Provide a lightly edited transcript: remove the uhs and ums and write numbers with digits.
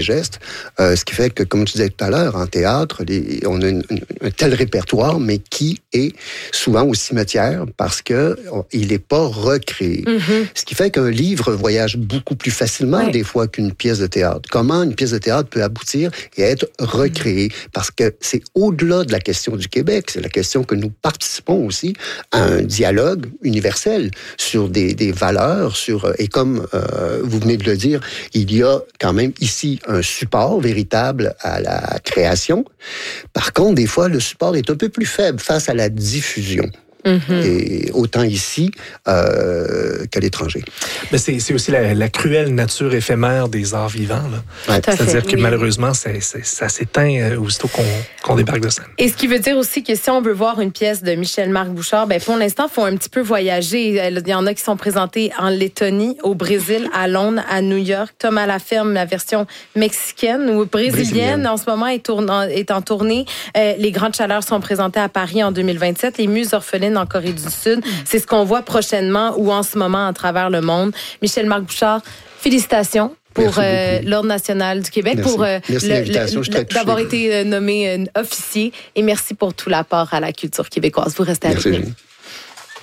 gestes. Ce qui fait que, comme tu disais tout à l'heure, en théâtre, on a un tel répertoire, mais qui est souvent au cimetière parce que il n'est pas recréé. Ce qui fait qu'un livre voyage beaucoup plus facilement des fois qu'une pièce de théâtre. Comment une pièce de théâtre peut aboutir et être recréée? Parce que c'est au-delà de la question du Québec, c'est la question que nous participons aussi à un dialogue universel sur des valeurs, et comme vous venez de le dire, il y a quand même ici un support véritable à la création. Par contre, des fois, le support est un peu plus faible face à la diffusion. Et autant ici qu'à l'étranger. Mais c'est aussi la cruelle nature éphémère des arts vivants. Là. C'est-à-dire que malheureusement, ça s'éteint aussitôt qu'on débarque de scène. Et ce qui veut dire aussi que si on veut voir une pièce de Michel-Marc Bouchard, pour l'instant, il faut un petit peu voyager. Il y en a qui sont présentés en Lettonie, au Brésil, à Londres, à New York. Thomas Laferme, la version mexicaine ou brésilienne, en ce moment est en tournée. Les Grandes Chaleurs sont présentées à Paris en 2027. Les Muses orphelines en Corée du Sud. C'est ce qu'on voit prochainement ou en ce moment à travers le monde. Michel-Marc Bouchard, félicitations pour l'Ordre national du Québec, merci. Pour merci l'invitation, je suis très touché. D'avoir été nommé officier et merci pour tout l'apport à la culture québécoise. Vous restez avec nous.